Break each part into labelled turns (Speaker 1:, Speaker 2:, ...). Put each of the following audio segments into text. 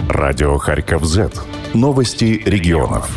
Speaker 1: Радио Харьков-Z. Новости регионов.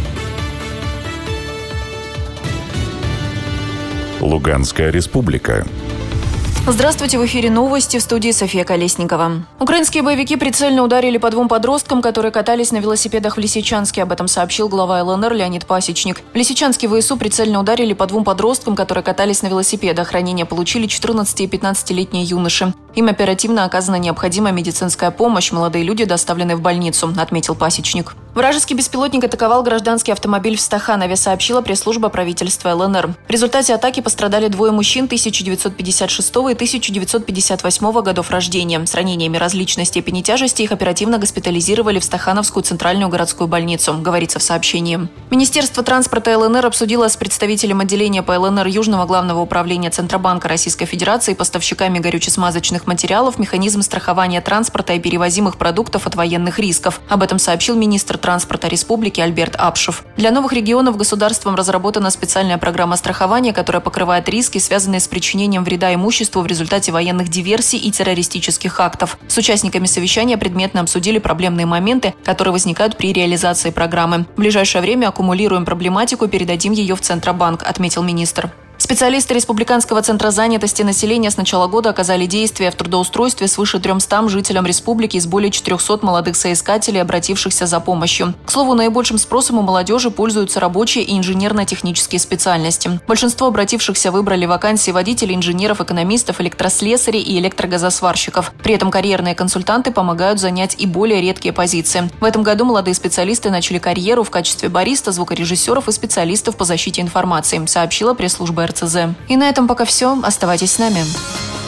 Speaker 1: Луганская республика.
Speaker 2: Здравствуйте, в эфире новости, в студии София Колесникова. Украинские боевики прицельно ударили по двум подросткам, которые катались на велосипедах в Лисичанске. Об этом сообщил глава ЛНР Леонид Пасечник. В Лисичанске ВСУ прицельно ударили по двум подросткам, которые катались на велосипедах. Ранения получили 14 и 15-летние юноши. Им оперативно оказана необходимая медицинская помощь. Молодые люди доставлены в больницу, отметил Пасечник. Вражеский беспилотник атаковал гражданский автомобиль в Стаханове, сообщила пресс-служба правительства ЛНР. В результате атаки пострадали двое мужчин 1956 и 1958 годов рождения. С ранениями различной степени тяжести их оперативно госпитализировали в Стахановскую центральную городскую больницу, говорится в сообщении. Министерство транспорта ЛНР обсудило с представителем отделения по ЛНР Южного главного управления Центробанка Российской Федерации и поставщиками горюче-смазочных материалов механизм страхования транспорта и перевозимых продуктов от военных рисков. Об этом сообщил министр транспорта республики Альберт Апшев. Для новых регионов государством разработана специальная программа страхования, которая покрывает риски, связанные с причинением вреда имуществу в результате военных диверсий и террористических актов. С участниками совещания предметно обсудили проблемные моменты, которые возникают при реализации программы. В ближайшее время аккумулируем проблематику и передадим ее в Центробанк, отметил министр. Специалисты Республиканского центра занятости населения с начала года оказали действия в трудоустройстве свыше 300 жителям республики из более 400 молодых соискателей, обратившихся за помощью. К слову, наибольшим спросом у молодежи пользуются рабочие и инженерно-технические специальности. Большинство обратившихся выбрали вакансии водителей, инженеров, экономистов, электрослесарей и электрогазосварщиков. При этом карьерные консультанты помогают занять и более редкие позиции. В этом году молодые специалисты начали карьеру в качестве бариста, звукорежиссеров и специалистов по защите информации, сообщила пресс-служба РЦЗ. И на этом пока все. Оставайтесь с нами.